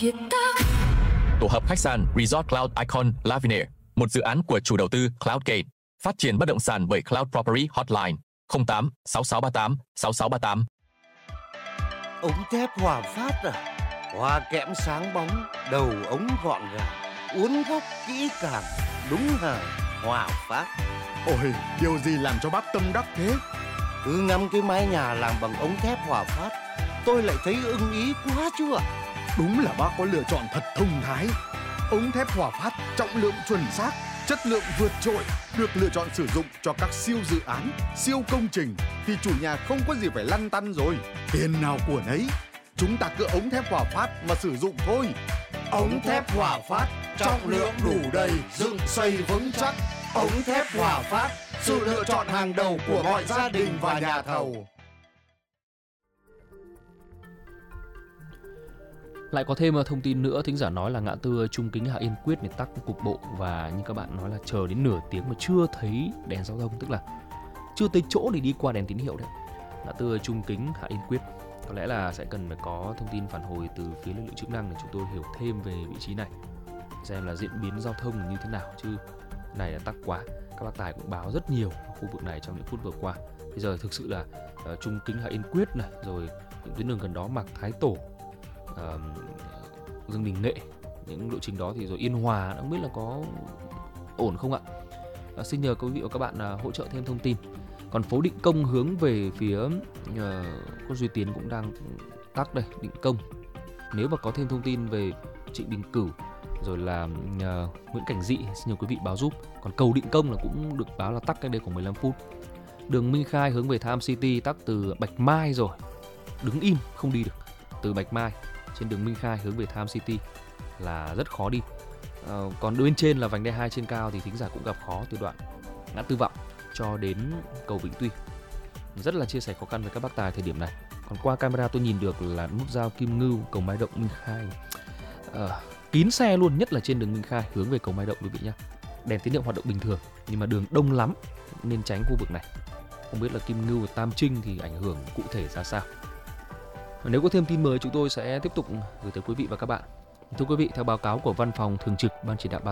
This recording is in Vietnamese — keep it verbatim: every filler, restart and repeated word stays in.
Tổ hợp khách sạn Resort Cloud Icon Lavinia, một dự án của chủ đầu tư Cloudgate, phát triển bất động sản bởi Cloud Property Hotline không tám sáu sáu ba tám sáu sáu ba tám. Ống thép Hòa Phát à? Hoa kẽm sáng bóng, đầu ống gọn gàng, uốn góc kỹ càng, đúng hàng Hòa Phát. Ôi, điều gì làm cho bác tâm đắc thế? Cứ ngắm cái mái nhà làm bằng ống thép Hòa Phát, tôi lại thấy ưng ý quá chứ ạ. Đúng là bác có lựa chọn thật thông thái. Ống thép Hòa Phát trọng lượng chuẩn xác, chất lượng vượt trội, được lựa chọn sử dụng cho các siêu dự án, siêu công trình thì chủ nhà không có gì phải lăn tăn rồi. Tiền nào của nấy, chúng ta cứ ống thép Hòa Phát mà sử dụng thôi. Ống thép Hòa Phát, trọng lượng đủ đầy, dựng xây vững chắc. Ống thép Hòa Phát, sự lựa chọn hàng đầu của mọi gia đình và nhà thầu. Lại có thêm thông tin nữa, thính giả nói là ngã tư Trung Kính Hạ Yên Quyết này tắc cục bộ, và như các bạn nói là chờ đến nửa tiếng mà chưa thấy đèn giao thông, tức là chưa tới chỗ để đi qua đèn tín hiệu đấy. Ngã tư Trung Kính Hạ Yên Quyết, có lẽ là sẽ cần phải có thông tin phản hồi từ phía lực lượng chức năng để chúng tôi hiểu thêm về vị trí này, xem là diễn biến giao thông như thế nào, chứ này là tắc quá. Các bác tài cũng báo rất nhiều ở khu vực này trong những phút vừa qua. Bây giờ thực sự là uh, Trung Kính Hạ Yên Quyết này, rồi những tuyến đường gần đó Mạc Thái Tổ, Uh, Dương Đình Nghệ, những lộ trình đó thì rồi Yên Hòa, không biết là có ổn không ạ? Uh, xin nhờ quý vị và các bạn uh, hỗ trợ thêm thông tin. Còn phố Định Công hướng về phía uh, con Duy Tiến cũng đang tắc đây. Định Công, nếu mà có thêm thông tin về Trịnh Đình Cửu rồi là uh, Nguyễn Cảnh Dị, xin nhờ quý vị báo giúp. Còn cầu Định Công là cũng được báo là tắc cách đây khoảng mười lăm phút. Đường Minh Khai hướng về Tham City tắc từ Bạch Mai rồi, đứng im không đi được. Từ Bạch Mai trên đường Minh Khai hướng về Tham City là rất khó đi. À, còn bên trên là vành đai hai trên cao thì thính giả cũng gặp khó từ đoạn ngã tư Vọng cho đến cầu Vĩnh Tuy. Rất là chia sẻ khó khăn với các bác tài thời điểm này. Còn qua camera tôi nhìn được là nút giao Kim Ngưu, cầu Mai Động, Minh Khai à, kín xe luôn, nhất là trên đường Minh Khai hướng về cầu Mai Động quý vị nhé. Đèn tín hiệu hoạt động bình thường nhưng mà đường đông lắm nên tránh khu vực này. Không biết là Kim Ngưu và Tam Trinh thì ảnh hưởng cụ thể ra sao. Nếu có thêm tin mới chúng tôi sẽ tiếp tục gửi tới quý vị và các bạn. Thưa quý vị, theo báo cáo của Văn phòng Thường trực Ban Chỉ đạo ba